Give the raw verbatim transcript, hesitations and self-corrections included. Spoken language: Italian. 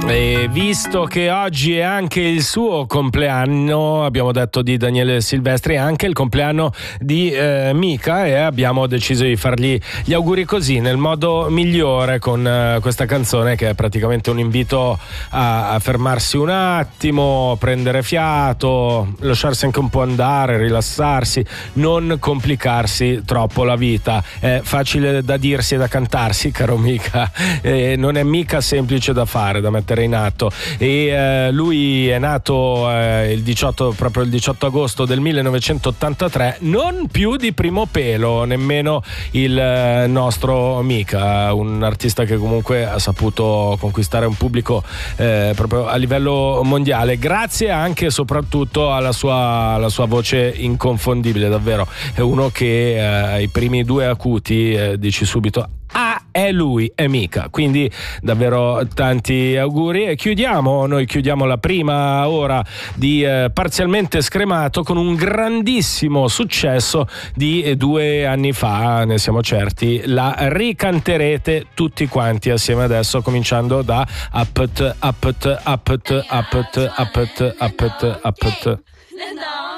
E visto che oggi è anche il suo compleanno, abbiamo detto di Daniele Silvestri, è anche il compleanno di eh, Mika, e abbiamo deciso di fargli gli auguri così, nel modo migliore, con eh, questa canzone che è praticamente un invito a, a fermarsi un attimo, prendere fiato, lasciarsi anche un po' andare, rilassarsi, non complicarsi troppo la vita. È facile da dirsi e da cantarsi, caro Mika, eh, non è mica semplice da fare, da mettere in atto. E eh, lui è nato eh, il diciotto, proprio il diciotto agosto del millenovecentottantatré, non più di primo pelo nemmeno il eh, nostro Mika, un artista che comunque ha saputo conquistare un pubblico eh, proprio a livello mondiale, grazie anche e soprattutto alla sua, alla sua voce inconfondibile. Davvero è uno che eh, ai primi due acuti eh, dici subito: ah, è lui, è Mika. Quindi davvero tanti auguri, e chiudiamo, noi chiudiamo la prima ora di eh, Parzialmente Scremato con un grandissimo successo di eh, due anni fa, ne siamo certi. La ricanterete tutti quanti assieme adesso, cominciando da Up T, Up T, Up T, Up T, Up T, Up T, Up T.